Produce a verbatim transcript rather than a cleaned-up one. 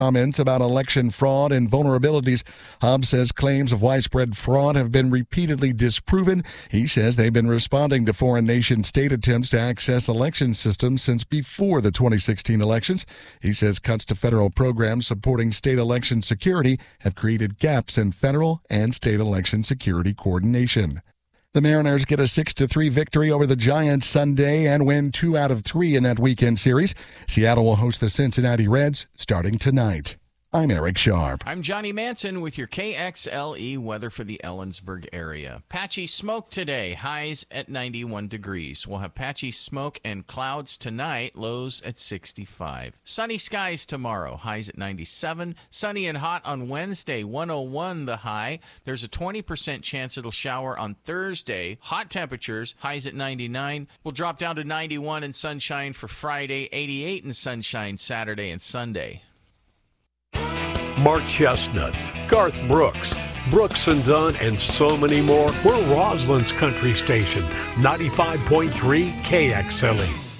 Comments about election fraud and vulnerabilities. Hobbs says claims of widespread fraud have been repeatedly disproven. He says they've been responding to foreign nation state attempts to access election systems since before the twenty sixteen elections. He says cuts to federal programs supporting state election security have created gaps in federal and state election security coordination. The Mariners get a six to three victory over the Giants Sunday and win two out of three in that weekend series. Seattle will host the Cincinnati Reds starting tonight. I'm Eric Sharp. I'm Johnny Manson with your K X L E weather for the Ellensburg area. Patchy smoke today, highs at ninety-one degrees. We'll have patchy smoke and clouds tonight, lows at sixty-five. Sunny skies tomorrow, highs at ninety-seven. Sunny and hot on Wednesday, one oh one the high. There's a twenty percent chance it'll shower on Thursday. Hot temperatures, highs at ninety-nine. We'll drop down to ninety-one in sunshine for Friday, eighty-eight in sunshine Saturday and Sunday. Mark Chestnut, Garth Brooks, Brooks and Dunn, and so many more. We're Roslyn's country station, ninety-five point three K X L E.